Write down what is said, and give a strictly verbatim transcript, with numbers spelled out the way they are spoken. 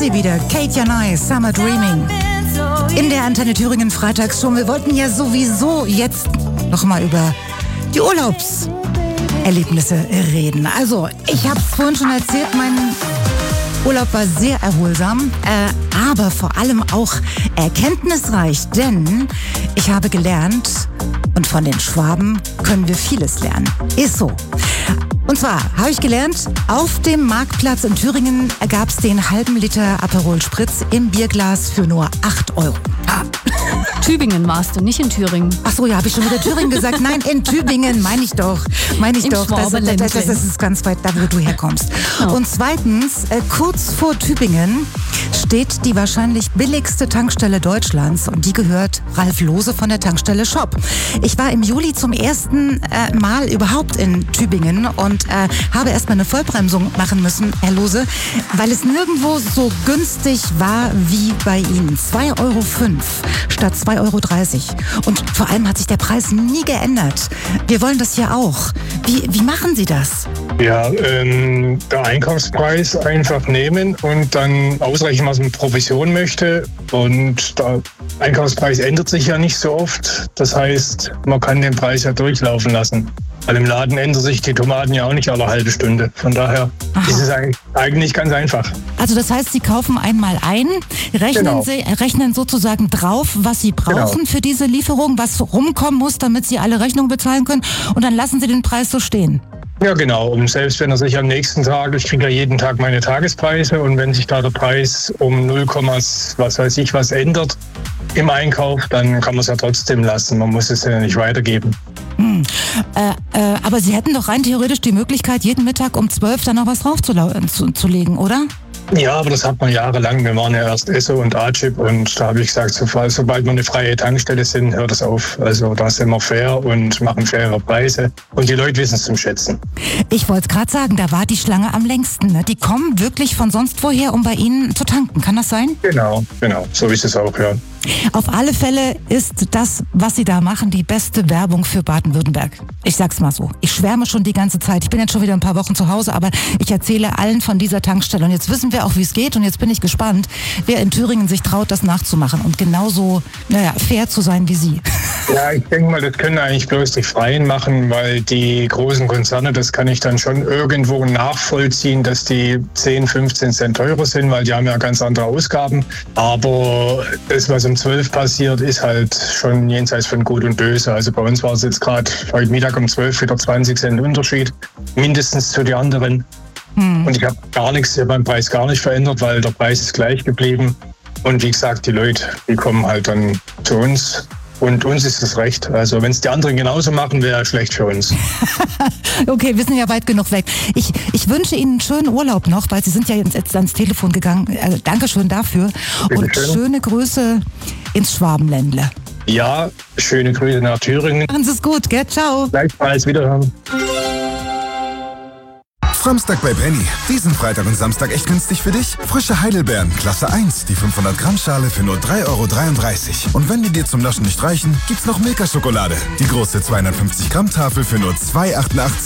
sie wieder, Kate Janai, Summer Dreaming. In der Antenne Thüringen Freitagsshow. Wir wollten ja sowieso jetzt nochmal über die Urlaubserlebnisse reden. Also, ich habe es vorhin schon erzählt, mein Urlaub war sehr erholsam, äh, aber vor allem auch erkenntnisreich, denn ich habe gelernt, und von den Schwaben können wir vieles lernen. Ist so. Und zwar habe ich gelernt, auf dem Marktplatz in Thüringen gab es den halben Liter Aperol Spritz im Bierglas für nur acht Euro. Ah. Tübingen warst du, nicht in Thüringen. Ach so, ja, habe ich schon wieder Thüringen gesagt? Nein, in Tübingen, meine ich doch. Meine ich Im doch. Das, das, das, das ist ganz weit da, wo du herkommst. Oh. Und zweitens, äh, kurz vor Tübingen steht die wahrscheinlich billigste Tankstelle Deutschlands und die gehört Ralf Lohse von der Tankstelle Shop. Ich war im Juli zum ersten äh, Mal überhaupt in Tübingen und äh, habe erstmal eine Vollbremsung machen müssen, Herr Lohse, weil es nirgendwo so günstig war wie bei Ihnen. zwei Euro fünf statt zwei Euro dreißig. Und vor allem hat sich der Preis nie geändert. Wir wollen das ja auch. Wie, wie machen Sie das? Ja, ähm, der Einkaufspreis einfach nehmen und dann ausrechnen, was man Provision möchte. Und der Einkaufspreis ändert sich ja nicht so oft. Das heißt, man kann den Preis ja durchlaufen lassen. Weil im Laden ändern sich die Tomaten ja auch nicht alle halbe Stunde. Von daher Aha. ist es eigentlich ganz einfach. Also das heißt, Sie kaufen einmal ein, rechnen, genau. Sie, rechnen sozusagen drauf, was Sie brauchen genau. für diese Lieferung, was rumkommen muss, damit Sie alle Rechnungen bezahlen können und dann lassen Sie den Preis so stehen. Ja, genau. Und selbst wenn er sich am nächsten Tag, ich kriege ja jeden Tag meine Tagespreise und wenn sich da der Preis um null, was weiß ich was ändert im Einkauf, dann kann man es ja trotzdem lassen. Man muss es ja nicht weitergeben. Hm. Äh, äh, aber Sie hätten doch rein theoretisch die Möglichkeit, jeden Mittag um zwölf dann noch was draufzulegen, oder? Ja, aber das hat man jahrelang. Wir waren ja erst Esso und A-Chip und da habe ich gesagt, sobald wir eine freie Tankstelle sind, hört es auf. Also da sind wir fair und machen faire Preise und die Leute wissen es zum Schätzen. Ich wollte es gerade sagen, da war die Schlange am längsten. Ne? Die kommen wirklich von sonst woher, um bei Ihnen zu tanken. Kann das sein? Genau, genau. So ist es auch, ja. Auf alle Fälle ist das, was Sie da machen, die beste Werbung für Baden-Württemberg. Ich sag's mal so. Ich schwärme schon die ganze Zeit. Ich bin jetzt schon wieder ein paar Wochen zu Hause, aber ich erzähle allen von dieser Tankstelle. Und jetzt wissen wir auch, wie es geht. Und jetzt bin ich gespannt, wer in Thüringen sich traut, das nachzumachen und genauso, naja, fair zu sein wie Sie. Ja, ich denke mal, das können eigentlich bloß die Freien machen, weil die großen Konzerne, das kann ich dann schon irgendwo nachvollziehen, dass die zehn, fünfzehn Cent teurer sind, weil die haben ja ganz andere Ausgaben. Aber das, was um zwölf passiert, ist halt schon jenseits von Gut und Böse. Also bei uns war es jetzt gerade heute Mittag um zwölf wieder zwanzig Cent Unterschied, mindestens zu den anderen. Hm. Und ich habe gar nichts beim Preis gar nicht verändert, weil der Preis ist gleich geblieben. Und wie gesagt, die Leute, die kommen halt dann zu uns. Und uns ist es recht. Also wenn es die anderen genauso machen, wäre schlecht für uns. Okay, wir sind ja weit genug weg. Ich, ich wünsche Ihnen einen schönen Urlaub noch, weil Sie sind ja jetzt ans Telefon gegangen. Also Dankeschön dafür. Bitte und schön. Schöne Grüße ins Schwabenländle. Ja, schöne Grüße nach Thüringen. Machen Sie es gut, gell? Ciao. Gleichfalls, wiederhören. Samstag bei Penny. Diesen Freitag und Samstag echt günstig für dich? Frische Heidelbeeren, Klasse eins, die fünfhundert Gramm Schale für nur drei Euro dreiunddreißig. Und wenn die dir zum Naschen nicht reichen, gibt's noch Milka-Schokolade. Die große zweihundertfünfzig Gramm Tafel für nur zwei Euro achtundachtzig.